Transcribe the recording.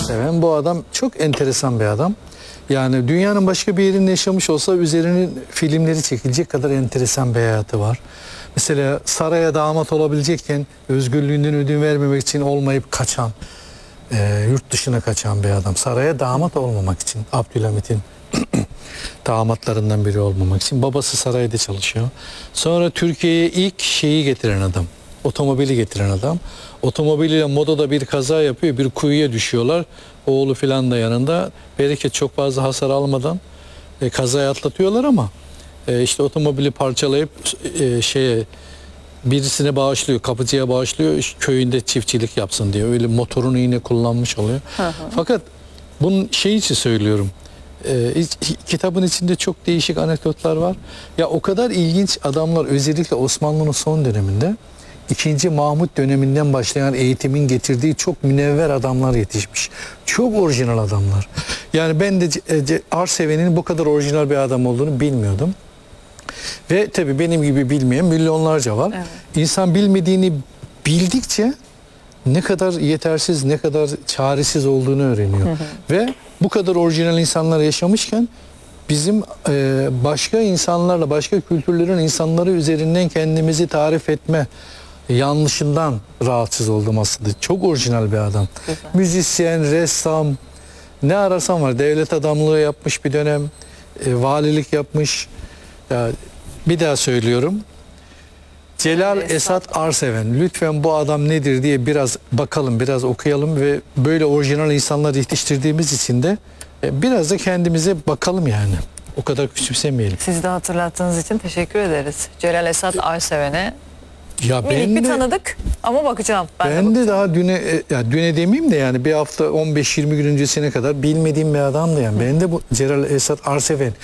Arseven. Bu adam çok enteresan bir adam. Yani dünyanın başka bir yerinde yaşamış olsa üzerinin filmleri çekilecek kadar enteresan bir hayatı var. Mesela saraya damat olabilecekken özgürlüğünden ödün vermemek için olmayıp kaçan, yurt dışına kaçan bir adam. Saraya damat olmamak için, Abdülhamit'in damatlarından biri olmamak için. Babası sarayda çalışıyor. Sonra Türkiye'ye ilk şeyi getiren adam. Otomobili getiren adam. Otomobiliyle modada bir kaza yapıyor. Bir kuyuya düşüyorlar. Oğlu filan da yanında. Bereket çok fazla hasar almadan kazayı atlatıyorlar ama işte otomobili parçalayıp birisine bağışlıyor. Kapıcıya bağışlıyor. Köyünde çiftçilik yapsın diye. Öyle motorunu yine kullanmış oluyor. Fakat bunun şey için söylüyorum. Kitabın içinde çok değişik anekdotlar var. Ya o kadar ilginç adamlar, özellikle Osmanlı'nın son döneminde 2. Mahmut döneminden başlayan eğitimin getirdiği çok münevver adamlar yetişmiş. Çok orijinal adamlar. Yani ben de Arseven'in bu kadar orijinal bir adam olduğunu bilmiyordum. Ve tabii benim gibi bilmeyen milyonlarca var. Evet. İnsan bilmediğini bildikçe ne kadar yetersiz, ne kadar çaresiz olduğunu öğreniyor. Ve bu kadar orijinal insanlar yaşamışken bizim başka insanlarla, başka kültürlerin insanları üzerinden kendimizi tarif etme yanlışından rahatsız oldum aslında. Çok orijinal bir adam. Güzel. Müzisyen, ressam, ne arasam var. Devlet adamlığı yapmış bir dönem, valilik yapmış. Ya, bir daha söylüyorum. Celal Esat Arseven. Lütfen bu adam nedir diye biraz bakalım, biraz okuyalım ve böyle orijinal insanlar yetiştirdiğimiz için de biraz da kendimize bakalım yani. O kadar küçümsemeyelim. Siz de hatırlattığınız için teşekkür ederiz. Celal Esat Arseven'e minik bir tanıdık ama bakacağım. Ben de daha düne demeyeyim de yani bir hafta 15-20 gün öncesine kadar bilmediğim bir adamdı yani. Ben de bu Celal Esat Arseven